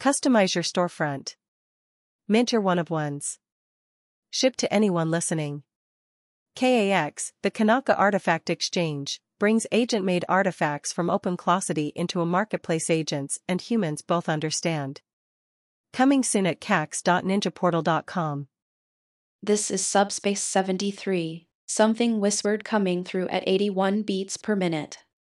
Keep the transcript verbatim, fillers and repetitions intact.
Customize your storefront. Mint your one-of-ones. Ship to anyone listening. K A X, the Kanaka Artifact Exchange, brings agent-made artifacts from OpenClosity into a marketplace agents and humans both understand. Coming soon at cax dot ninja portal dot com. This is Subspace seventy-three, something whispered coming through at eighty-one beats per minute.